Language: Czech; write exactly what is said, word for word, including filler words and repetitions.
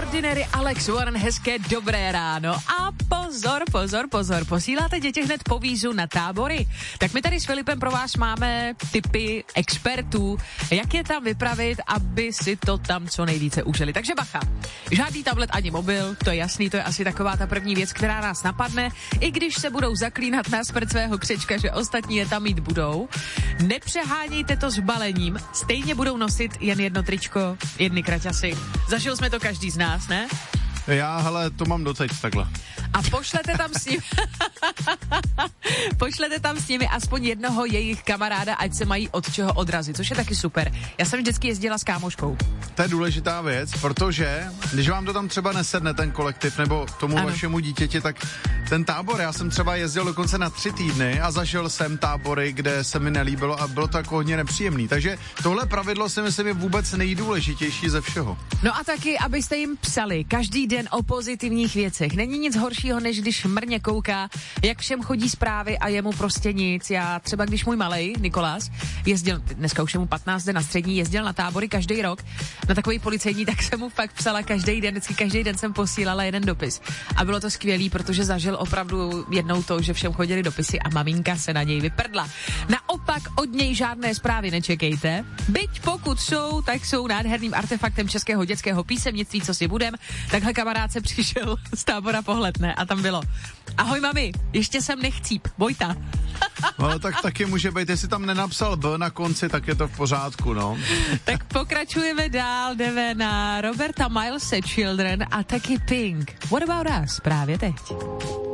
Ordinary, Alex Warren, hezké dobré ráno. A pozor, pozor, pozor, posíláte děti hned po vízu na tábory? Tak my tady s Filipem pro vás máme tipy expertů, jak je tam vypravit, aby si to tam co nejvíce užili. Takže bacha, žádný tablet ani mobil, to je jasný, to je asi taková ta první věc, která nás napadne, i když se budou zaklínat na smrt svého křečka, že ostatní je tam mít budou. Nepřehánějte to s balením, stejně budou nosit jen jedno tričko, jedny kraťasy. Zažil jsme to každý z nás, ne? Já, hele, to mám doteď takhle. A pošlete tam s ním pošlete tam s nimi aspoň jednoho jejich kamaráda, ať se mají od čeho odrazit, což je taky super. Já jsem vždycky jezdila s kámoškou. To je důležitá věc, protože když vám to tam třeba nesedne ten kolektiv nebo tomu ano. vašemu dítěti, tak ten tábor, já jsem třeba jezdil dokonce na tři týdny a zažil jsem tábory, kde se mi nelíbilo a bylo to jako hodně nepříjemný. Takže tohle pravidlo si myslím je vůbec nejdůležitější ze všeho. No a taky, abyste jim psali každý den o pozitivních věcech. Není nic horšího, než když mrně kouká, jak všem chodí zprávy a jemu prostě nic. Já třeba, když můj malej Nikolás jezdil, dneska už je mu patnáct na střední, jezdil na tábory každý rok na takový policejní, tak jsem mu fakt psala každý den, vždycky každý den jsem posílala jeden dopis. A bylo to skvělý, protože zažil opravdu jednou to, že všem chodili dopisy a maminka se na něj vyprdla. Naopak od něj žádné zprávy nečekejte. Byť pokud jsou, tak jsou nádherným artefaktem českého dětského písemnictví, co si budem. Takhle kamarád se přišel z tábora Pohledné a tam bylo: ahoj mami, ještě jsem nechcíp, Vojta. No tak taky může být, jestli tam nenapsal B na konci, tak je to v pořádku, no. Tak pokračujeme dál, jdeme na Roberta Milese Children a taky Pink. What about us? Právě teď.